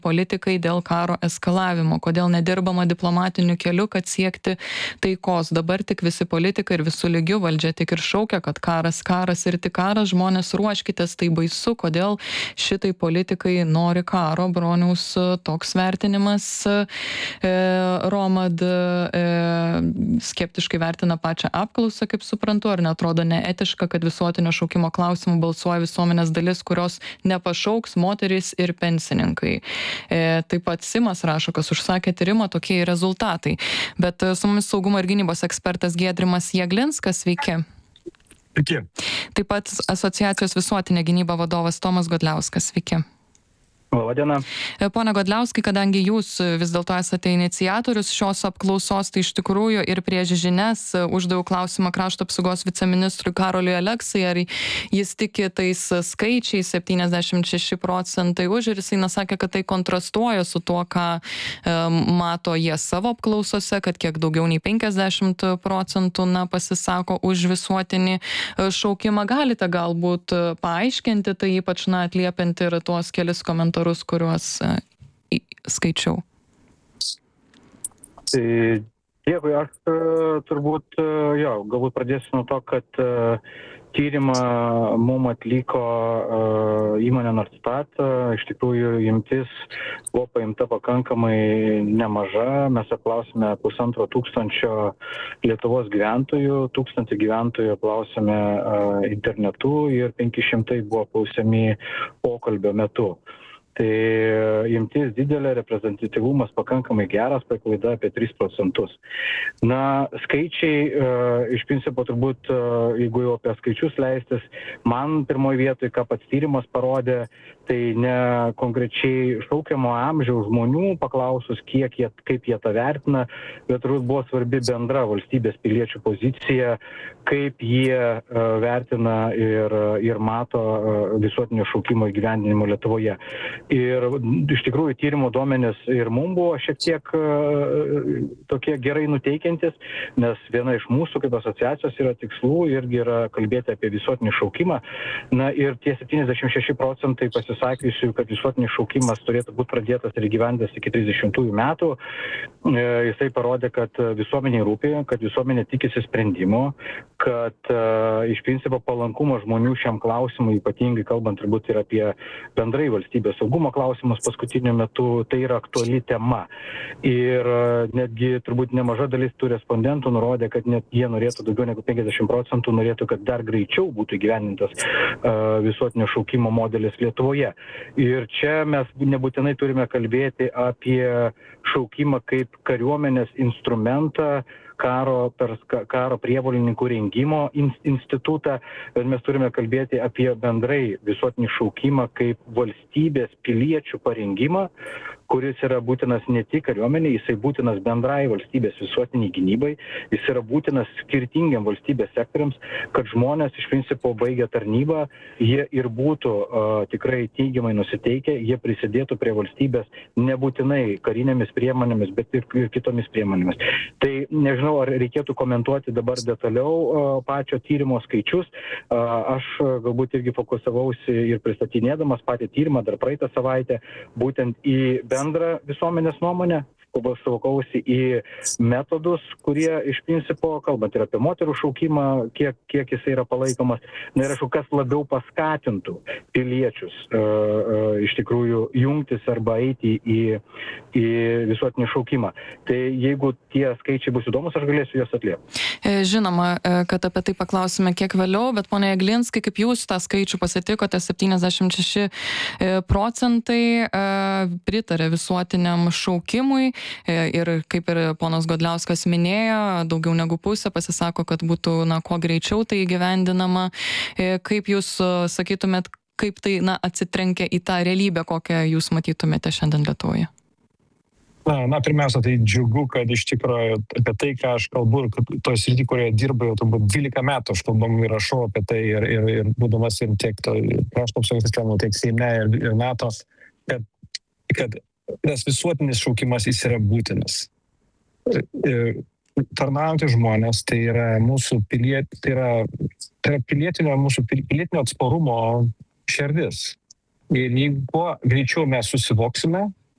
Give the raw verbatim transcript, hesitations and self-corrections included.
politikai dėl karo eskalavimo, kodėl nedirbama diplomatiniu keliu, kad siekti taikos. Dabar tik visi politikai ir visų lygių valdžia tik ir šaukia, kad karas, karas ir tik karas, žmonės ruoškitės, tai baisu, kodėl šitai politikai nori karo. Broniaus toks vertinimas. E, Romad e, skeptiškai vertina pačią apklausą, kaip suprantu, ar netrodo neetiška, kad visuotinio šaukimo klausimų balsuoja visuomenės dalis, kurios nepašauks, moterys ir pensininkai. E, taip pat Simas rašo, kas užsakė tyrimą, tokie rezultatai. Bet su mumis saugumo ir gynybos ekspertas Giedrimas Jeglinskas, sveiki. Sveiki. Taip pat asociacijos visuotinė gynyba vadovas Tomas Godliauskas, sveiki. Labadiena. Pone Godliauskai, kadangi jūs vis dėlto esate iniciatorius šios apklausos, tai iš tikrųjų ir prieš žinias uždaviau klausimą krašto apsaugos viceministrui Karoliui Aleksai, ar jis tiki tais skaičiais septyniasdešimt šeši procentai už, ir jisai sakė, kad tai kontrastuoja su tuo, ką e, mato jie savo apklausose, kad kiek daugiau nei penkiasdešimt procentų na, pasisako už visuotinį šaukimą. Galite galbūt paaiškinti, tai ypač na, atliepiant ir tuos kelis komentarus, kuriuos uh, skaičiau. Tai dėkui, aš uh, turbūt, uh, jo, galbūt pradėsiu nuo to, kad uh, tyrimą mum atliko uh, įmonė Norstat. Uh, iš tikrųjų, imtis buvo paimta pakankamai nemaža. Mes aplausime pusantro tūkstančio Lietuvos gyventojų, tūkstantį gyventojų aplausime uh, internetu ir penki šimtai buvo apklausiami pokalbio metu. Tai imtis didelė, reprezentatyvumas pakankamai geras, paklaida apie tris procentus. Na, skaičiai, e, iš principo turbūt, e, jeigu jau apie skaičius leistis, man pirmoje vietoje, ką pats tyrimas parodė, tai ne konkrečiai šaukiamo amžiaus žmonių paklausus, kiek jie, kaip jie tą vertina, bet turbūt buvo svarbi bendra valstybės piliečių pozicija, kaip jie uh, vertina ir, ir mato uh, visuotinio šaukimo įgyvendinimo Lietuvoje. Ir iš tikrųjų tyrimo duomenys ir mums buvo šiek tiek uh, tokie gerai nuteikiantis, nes viena iš mūsų kaip asociacijos yra tikslų irgi yra kalbėti apie visuotinį šaukimą. Na ir tie septyniasdešimt šeši procentai pasisakiusių, kad visuotinis šaukimas turėtų būti pradėtas ir įgyvendintas iki trisdešimtųjų metų, e, jisai parodė, kad visuomeniai rūpi, kad visuomenė tikisi sprendimo, kad e, iš principo palankumo žmonių šiam klausimui, ypatingai kalbant turbūt ir apie bendrai valstybės saugumo klausimus paskutiniu metu, tai yra aktuali tema. Ir e, netgi turbūt nemaža dalis tų respondentų nurodė, kad net jie norėtų daugiau negu penkiasdešimt procentų norėtų, kad dar greičiau būtų įgyvendintas e, visuotinio šaukimo modelis Lietuvoje. Ir čia mes nebūtinai turime kalbėti apie šaukimą kaip kariuomenės instrumentą, karo, per karo prievolininkų rengimo institutą, bet mes turime kalbėti apie bendrai visuotinį šaukimą kaip valstybės piliečių parengimą, kuris yra būtinas ne tik kariuomeniai, jisai būtinas bendrai valstybės visuotiniai gynybai, jis yra būtinas skirtingiam valstybės sektoriams, kad žmonės iš principo baigę tarnybą, jie ir būtų uh, tikrai teigiamai nusiteikę, jie prisidėtų prie valstybės nebūtinai karinėmis priemonėmis, bet ir, ir kitomis priemonėmis. Tai nežinau, ar reikėtų komentuoti dabar detaliau uh, pačio tyrimo skaičius. Uh, aš uh, galbūt irgi fokusavausi ir pristatinėdamas patį tyrimą dar praeitą savaitę, būtent į bendrą visuomenės nuomonę, fokusavausi į metodus, kurie iš principo, kalbant ir apie moterų šaukimą, kiek, kiek jisai yra palaikomas, na ir aišku, kas labiau paskatintų piliečius uh, uh, iš tikrųjų jungtis arba eiti į, į visuotinį šaukimą. Tai jeigu tie skaičiai bus įdomus, aš galėsiu juos atliepti. Žinoma, kad apie tai paklausime kiek vėliau, bet pone Jeglinskai, kaip jūs tą skaičių pasitikote, septyniasdešimt šeši procentai pritarė visuotiniam šaukimui. Ir kaip ir ponas Godliauskas minėjo, daugiau negu pusė pasisako, kad būtų na, kuo greičiau tai įgyvendinama. Kaip jūs sakytumėt, kaip tai na, atsitrenkia į tą realybę, kokią jūs matytumėte šiandien Lietuvoje? Na, na, pirmiausia, tai džiugu, kad iš tikrųjų apie tai, ką aš kalbu, ir toj srity, kurioje dirbu jau turbūt dvylika metų, aš kalbam ir rašau apie tai, ir, ir, ir būdamas ir tiek krašto apsaugos sistemų, tiek Seime ir, ir NATO, kad, kad tas visuotinis šaukimas jis yra būtinas. Tarnaujantys žmonės, tai yra mūsų piliet, tai yra, tai yra pilietinio, mūsų pilietinio atsparumo šerdis. Ir jeigu greičiau mes susivoksime,